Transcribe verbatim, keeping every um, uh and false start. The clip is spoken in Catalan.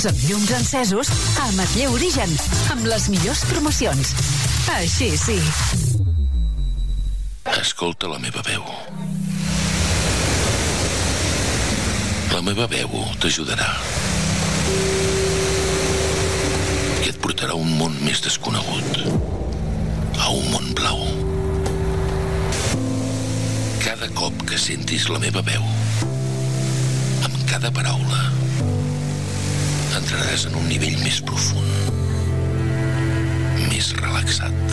Amb llums encesos a Matlleu Origen, amb les millors promocions. Així sí. Escolta la meva veu. La meva veu t'ajudarà. I et portarà a un món més desconegut. A un món blau. Cada cop que sentis la meva veu, amb cada paraula, entraràs en un nivell més profund, més relaxat.